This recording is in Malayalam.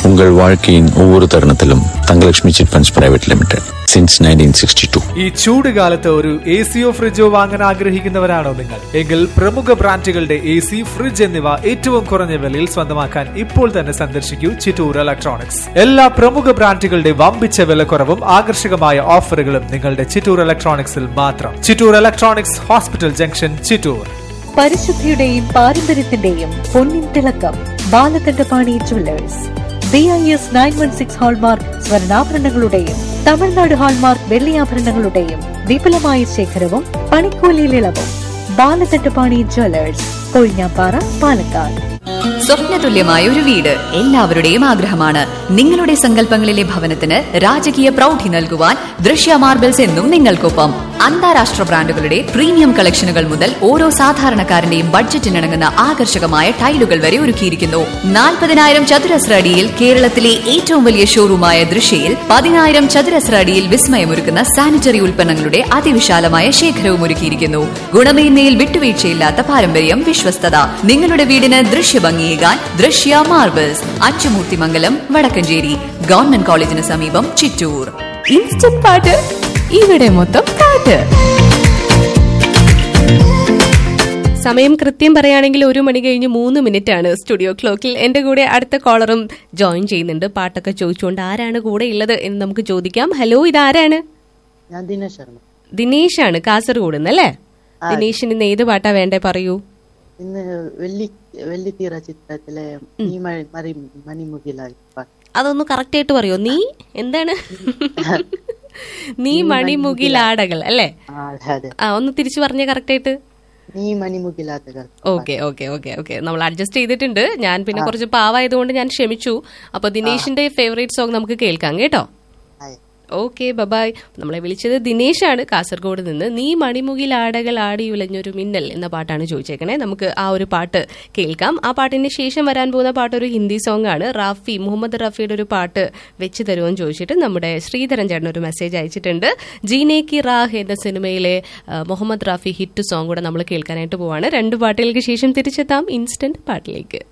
உங்கள் வாழ்க்கையின் ஒவ்வொரு தருணத்திலும் Thangalakshmi chit funds பிரைவேറ്റ് limited since 1962. ഈ ചൂടുകാലത്ത് ഒരു എസിയോ ഫ്രിഡ്ജോ വാങ്ങാൻ ആഗ്രഹിക്കുന്നവരാണോ നിങ്ങൾ? എങ്കിൽ പ്രമുഖ ബ്രാൻഡുകളുടെ AC, ഫ്രിഡ്ജ് എന്നിവ ഏറ്റവും കുറഞ്ഞ വിലയിൽ സ്വന്തമാക്കാൻ ഇപ്പോൾ തന്നെ സന്ദർശിക്കൂ ചിറ്റൂർ ഇലക്ട്രോണിക്സ്. എല്ലാ പ്രമുഖ ബ്രാൻഡുകളുടെ വമ്പിച്ച വിലക്കുറവും ആകർഷകമായ ഓഫറുകളും നിങ്ങളുടെ ചിറ്റൂർ ഇലക്ട്രോണിക്സിൽ മാത്രം. Chittur electronics, hospital junction, Chittur. പരിശുദ്ധിയുടെയും പാരമ്പര്യത്തിന്റെയും പൊന്നിൻ തിളക്കം Balakandapani Jewellers. BIS 916 hallmark സ്വർണ്ണാഭരണങ്ങളുടെയും Tamil Nadu hallmark വെള്ളിയാഭരണങ്ങളുടെയും വിപുലമായ ശേഖരവും പണിക്കൂലിയിൽ ഇളവും. ബാലകണ്ഠപാണി ജ്വല്ലേഴ്സ്, കൊഴിഞ്ഞാപ്പാറ, പാലക്കാട്. സ്വപ്നതുല്യമായ ഒരു വീട് എല്ലാവരുടെയും ആഗ്രഹമാണ്. നിങ്ങളുടെ സങ്കല്പങ്ങളിലെ ഭവനത്തിന് രാജകീയ പ്രൗഢി നൽകുവാൻ ദൃശ്യ മാർബിൾസ് എന്നും നിങ്ങൾക്കൊപ്പം. അന്താരാഷ്ട്ര ബ്രാൻഡുകളുടെ പ്രീമിയം കളക്ഷനുകൾ മുതൽ ഓരോ സാധാരണക്കാരന്റെയും ബഡ്ജറ്റിനിണങ്ങുന്ന ആകർഷകമായ ടൈലുകൾ വരെ ഒരുക്കിയിരിക്കുന്നു. 40,000 ചതുരശ്ര അടിയിൽ കേരളത്തിലെ ഏറ്റവും വലിയ ഷോറൂമായ ദൃശ്യയിൽ 10,000 ചതുരശ്ര അടിയിൽ വിസ്മയമൊരുക്കുന്ന സാനിറ്ററി ഉൽപ്പന്നങ്ങളുടെ അതിവിശാലമായ ശേഖരവും ഒരുക്കിയിരിക്കുന്നു. ഗുണമേന്മയിൽ വിട്ടുവീഴ്ചയില്ലാത്ത പാരമ്പര്യം, വിശ്വസ്തത. നിങ്ങളുടെ വീടിന് ദൃശ്യഭംഗിയേകാൻ ദൃശ്യ മാർബിൾസ്, അച്ചുമൂർത്തിമംഗലം, വടക്കഞ്ചേരി. ഗവൺമെന്റ് കോളേജിന് സമീപം, ചിറ്റൂർ. ഇൻസ്റ്റന്റ് പാട്ട്, ഇവിടെ മൊത്തം പാട്ട്. സമയം കൃത്യം പറയുകയാണെങ്കിൽ 1 മണി കഴിഞ്ഞ് 3 മിനിറ്റ് ആണ് സ്റ്റുഡിയോ ക്ലോക്കിൽ. എന്റെ കൂടെ അടുത്ത കോളറും ജോയിൻ ചെയ്യുന്നുണ്ട്. പാട്ടൊക്കെ ചോദിച്ചുകൊണ്ട് ആരാണ് കൂടെ ഉള്ളത് എന്ന് നമുക്ക് ചോദിക്കാം. ഹലോ, ഇതാരാണ്? ഞാൻ ദിനേശ് ശർമ്മ. ദിനേശാണ്, കാസർഗോഡ് നിന്നല്ലേ? ദിനേശിന് ഇന്ന് ഏത് പാട്ടാ വേണ്ടേ, പറയൂ. ഇന്ന് വെള്ളിത്തീറ ചിത്രത്തിലെ മണിമുകിലായി. അതൊന്ന് കറക്റ്റ് ആയിട്ട് പറയോ? നീ എന്താണ്? നീ മണിമുകിലാടകൾ അല്ലേ? ഒന്ന് തിരിച്ചു പറഞ്ഞേ കറക്റ്റ് ആയിട്ട്. നീ മണിമുകിലാടകൾ. ഓക്കെ ഓക്കെ ഓക്കെ ഓക്കെ, നമ്മൾ അഡ്ജസ്റ്റ് ചെയ്തിട്ടുണ്ട്. ഞാൻ പിന്നെ കുറച്ച് പാവായതുകൊണ്ട് ഞാൻ ക്ഷമിച്ചു. അപ്പൊ ദിനേശിന്റെ ഫേവറേറ്റ് സോങ് നമുക്ക് കേൾക്കാം കേട്ടോ. Okay, by. നമ്മളെ വിളിച്ചത് ദിനേശാണ്, കാസർഗോഡ് നിന്ന്. നീ മണിമുകിലാടകൾ ആടി ഉലഞ്ഞൊരു മിന്നൽ എന്ന പാട്ടാണ് ചോദിച്ചേക്കണേ. നമുക്ക് ആ ഒരു പാട്ട് കേൾക്കാം. ആ പാട്ടിന് ശേഷം വരാൻ പോകുന്ന പാട്ട് ഒരു ഹിന്ദി സോങ് ആണ്. മുഹമ്മദ് റാഫിയുടെ ഒരു പാട്ട് വെച്ച് തരുമെന്ന് ചോദിച്ചിട്ട് നമ്മുടെ ശ്രീധരൻ ചേട്ടൻ ഒരു മെസ്സേജ് അയച്ചിട്ടുണ്ട്. ജീനെ കി റാഹ് എന്ന സിനിമയിലെ മുഹമ്മദ് റാഫി ഹിറ്റ് സോങ് കൂടെ നമ്മൾ കേൾക്കാനായിട്ട് പോവാണ്. 2 പാട്ടുകൾക്ക് ശേഷം തിരിച്ചെത്താം ഇൻസ്റ്റന്റ് പാട്ടിലേക്ക്.